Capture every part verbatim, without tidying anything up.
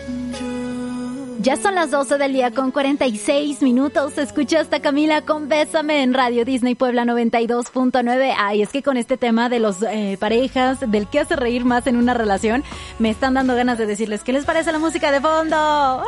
Ya son las doce del día con cuarenta y seis minutos. Escuchaste a Camila con Bésame en Radio Disney Puebla noventa y dos punto nueve. Ay, es que con este tema de los eh, parejas, del que hace reír más en una relación, me están dando ganas de decirles, ¿qué les parece la música de fondo?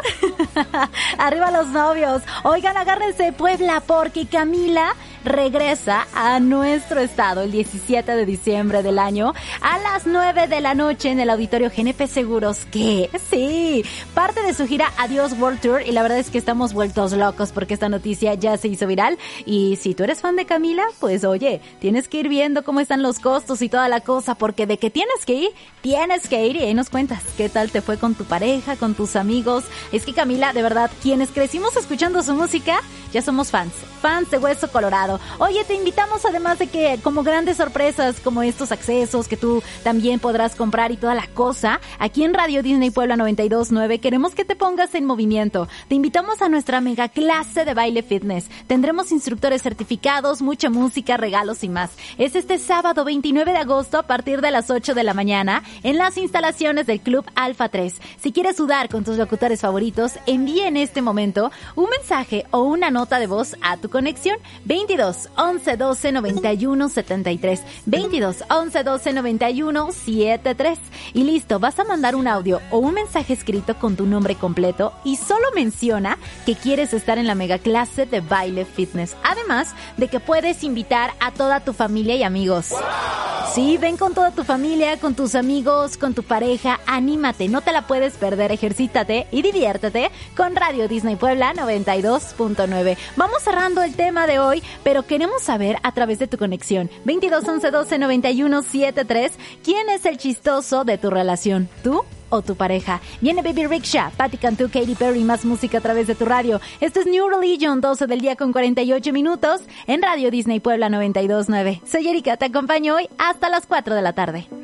Arriba los novios. Oigan, agárrense Puebla, porque Camila regresa a nuestro estado el diecisiete de diciembre del año a las nueve de la noche en el Auditorio G N P Seguros, que sí, parte de su gira Adiós World Tour, y la verdad es que estamos vueltos locos porque esta noticia ya se hizo viral. Y si tú eres fan de Camila, pues oye, tienes que ir viendo cómo están los costos y toda la cosa, porque de que tienes que ir, tienes que ir. Y ahí nos cuentas qué tal te fue con tu pareja, con tus amigos. Es que Camila, de verdad, quienes crecimos escuchando su música, ya somos fans, fans de Hueso Colorado. Oye, te invitamos, además de que como grandes sorpresas, como estos accesos que tú también podrás comprar y toda la cosa, aquí en Radio Disney Puebla noventa y dos punto nueve queremos que te pongas en movimiento. Te invitamos a nuestra mega clase de baile fitness. Tendremos instructores certificados, mucha música, regalos y más. Es este sábado veintinueve de agosto a partir de las ocho de la mañana en las instalaciones del Club Alfa tres. Si quieres sudar con tus locutores favoritos, envíe en este momento un mensaje o una nota de voz a tu conexión veintidós once doce noventa y uno setenta y tres, veintidós once doce noventa y uno setenta y tres, y listo, vas a mandar un audio o un mensaje escrito con tu nombre completo y solo menciona que quieres estar en la mega clase de baile fitness, además de que puedes invitar a toda tu familia y amigos. Sí, ven con toda tu familia, con tus amigos, con tu pareja, anímate, no te la puedes perder, ejercítate y diviértete con Radio Disney Puebla noventa y dos punto nueve. Vamos cerrando el tema de hoy, pero queremos saber a través de tu conexión veintidós once doce noventa y uno setenta y tres, ¿quién es el chistoso de tu relación? ¿Tú o tu pareja? Viene Baby Rickshaw, Patti Cantú, Katy Perry, más música a través de tu radio. Esto es New Religion, doce del día con cuarenta y ocho minutos en Radio Disney Puebla noventa y dos punto nueve. Soy Erika, te acompaño hoy hasta las cuatro de la tarde.